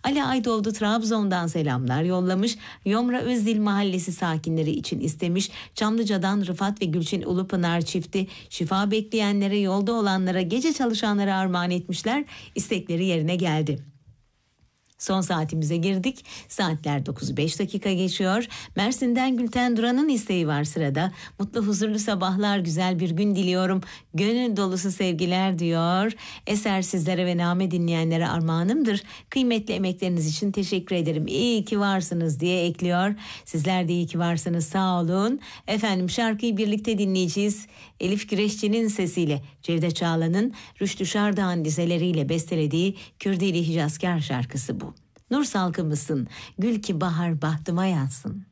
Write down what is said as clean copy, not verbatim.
Ali Aydoğdu Trabzon'dan selamlar yollamış. Yomra Özdil Mahallesi sakinleri için istemiş. Çamlıca'dan Rıfat ve Gülçin Ulupınar çifti şifa bekleyenlere, yolda olanlara, gece çalışanlara armağan etmişler. İstekleri yerine geldi. Son saatimize girdik. Saatler 9'u 5 dakika geçiyor. Mersin'den Gülten Duran'ın isteği var sırada. Mutlu huzurlu sabahlar, güzel bir gün diliyorum. Gönül dolusu sevgiler diyor. Eser sizlere ve Name dinleyenlere armağanımdır. Kıymetli emekleriniz için teşekkür ederim. İyi ki varsınız diye ekliyor. Sizler de iyi ki varsınız, sağ olun. Efendim, şarkıyı birlikte dinleyeceğiz. Elif Güreşçi'nin sesiyle Cevdet Çağla'nın Rüştü Şardağ'ın dizeleriyle bestelediği Kürdili Hicazkar şarkısı bu. Nur salkımısın, gül ki bahar bahtıma yansın.